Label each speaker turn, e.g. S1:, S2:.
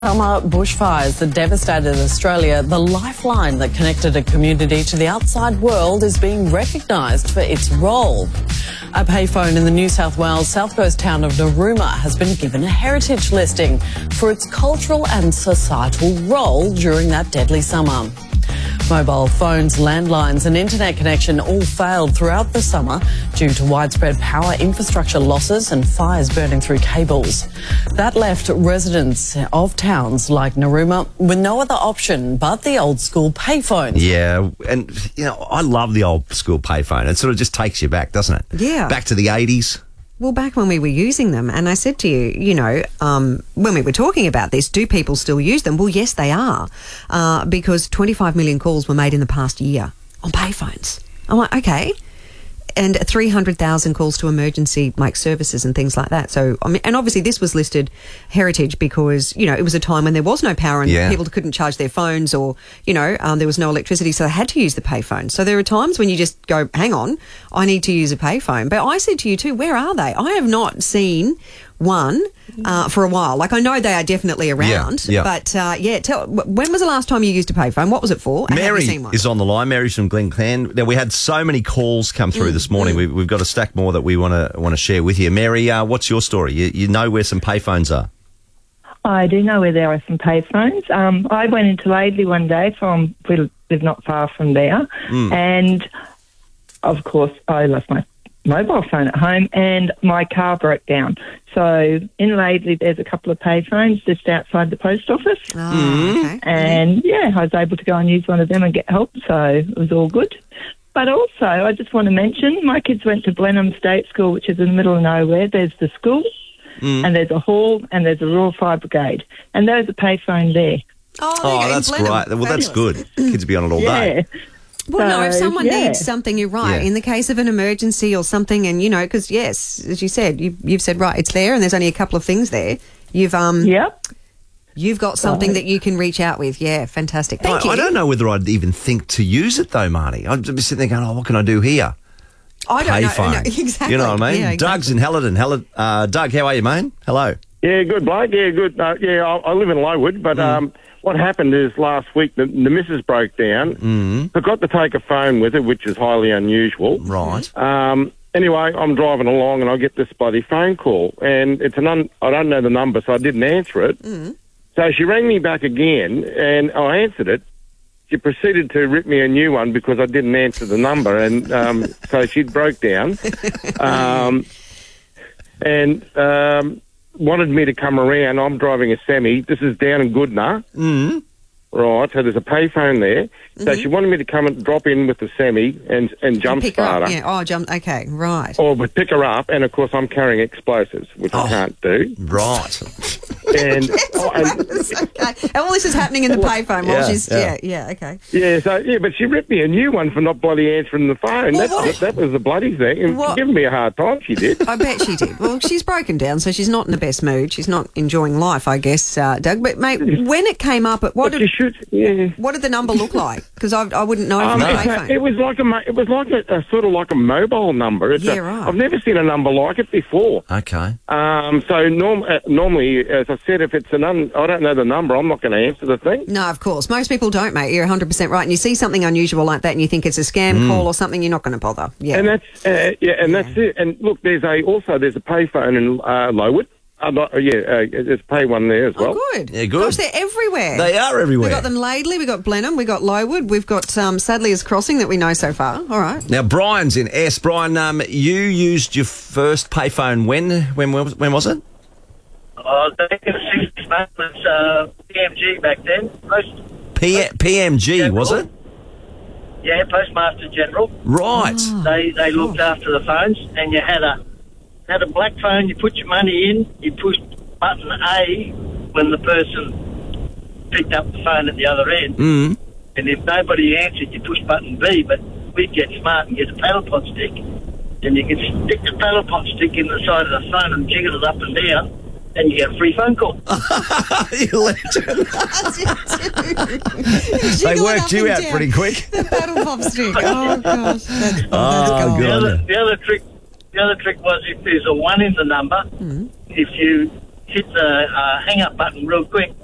S1: Summer bushfires that devastated Australia, the lifeline that connected a community to the outside world is being recognised for its role. A payphone in the New South Wales South Coast town of Narooma has been given a heritage listing for its cultural and societal role during that deadly summer. Mobile phones, landlines and internet connection all failed throughout the summer due to widespread power infrastructure losses and fires burning through cables. That left residents of towns like Narooma with no other option but the old school payphone.
S2: Yeah, and, I love the old school payphone. It sort of just takes you back, doesn't it?
S3: Yeah.
S2: Back to the 80s.
S3: Well, back when we were using them, and I said to you, when we were talking about this, do people still use them? Well, yes, they are, because 25 million calls were made in the past year on payphones. I'm like, okay. And 300,000 calls to emergency services and things like that. So, and obviously this was listed heritage because, it was a time when there was no power and people couldn't charge their phones or, there was no electricity, so they had to use the payphone. So there are times when you just go, hang on, I need to use a payphone. But I said to you too, where are they? I have not seen one for a while. Like, I know they are definitely around, but when was the last time you used a payphone? What was it for? And
S2: Mary
S3: have you seen one?
S2: is on the line. Mary's from Glenclan. Now, we had so many calls come through this morning. We've got a stack more that we want to share with you. Mary, what's your story? You know where some payphones are?
S4: I do know where there are some payphones. I went into Laidley one day we live not far from there, and of course I left my mobile phone at home and my car broke down. So in Laidley there's a couple of payphones just outside the post office.
S3: Okay.
S4: And I was able to go and use one of them and get help, so it was all good. But also I just want to mention my kids went to Blenheim State School, which is in the middle of nowhere. There's the school and there's a hall and there's a Royal Fire Brigade, and there's a payphone there.
S3: Oh,
S2: that's great. Well, that's good. Kids will be on it all day.
S3: Well, no, if someone needs something, you're right.
S2: Yeah.
S3: In the case of an emergency or something, and, because, yes, as you said, you've said, right, it's there and there's only a couple of things there. You've got something that you can reach out with. Yeah, fantastic. Thank you.
S2: I don't know whether I'd even think to use it, though, Marty. I'd be sitting there going, what can I do here?
S3: I don't know.
S2: Payphone.
S3: No, exactly.
S2: You know what I mean?
S3: Yeah, exactly.
S2: Doug's in Hellerton. Doug, how are you, mate? Hello.
S5: Yeah, good, Blake. Yeah, good. I live in Lowood, but what happened is last week the missus broke down. Forgot to take a phone with her, which is highly unusual.
S2: Right.
S5: Anyway, I'm driving along and I get this bloody phone call, and it's I don't know the number, so I didn't answer it. So she rang me back again, and I answered it. She proceeded to rip me a new one because I didn't answer the number, and so she broke down. And wanted me to come around. I'm driving a semi. This is down in Goodna. Right, so there's a payphone there. So she wanted me to come and drop in with the semi and jump
S3: Pick
S5: start her.
S3: up. Yeah. Okay, right.
S5: Or but pick her up, and of course I'm carrying explosives, which I can't do.
S2: Right.
S5: And
S3: Okay. And all this is happening in the payphone while she's... Yeah, okay.
S5: but she ripped me a new one for not bloody answering the phone.
S3: Well,
S5: That was the bloody thing. And
S3: What?
S5: giving me a hard time, she did.
S3: I bet she did. Well, she's broken down, so she's not in the best mood. She's not enjoying life, I guess, Doug. But, mate, when it came up, what did the number look like? Because I wouldn't know from the payphone.
S5: It was like a sort of like a mobile number.
S3: Right.
S5: I've never seen a number like it before.
S2: Okay.
S5: So normally, as I said, if it's I don't know the number, I'm not going to answer the thing.
S3: No, of course. Most people don't, mate. You're 100% right. And you see something unusual like that and you think it's a scam call or something, you're not going to bother. Yeah.
S5: And that's that's it. And look, there's a payphone in Lowood. There's a pay one there as well.
S3: Oh, good.
S2: Yeah, good.
S3: Gosh, they're everywhere.
S2: They are everywhere.
S3: We've got them Laidley, we've got Blenheim, we've got Lowood, we've got Sadler's Crossing that we know so far. All right.
S2: Now, Brian's in S. Brian, you used your first payphone when? When was it?
S6: Back in the 60s, mate. It was PMG back then.
S2: PMG, was it?
S6: Yeah, Postmaster General.
S2: Right.
S6: They looked after the phones, and you had a black phone. You put your money in, you pushed button A when the person picked up the phone at the other end, and if nobody answered, you push button B. But we'd get smart and get a paddle pot stick, and you could stick the paddle pot stick in the side of the phone and jiggle it up and down, and you get a free phone call.
S2: You legend. They worked you out pretty quick.
S3: The paddle pop stick. Oh, gosh. That's
S2: good on you.
S6: The other trick was if there's a 1 in the number, if you hit the hang up button real quick,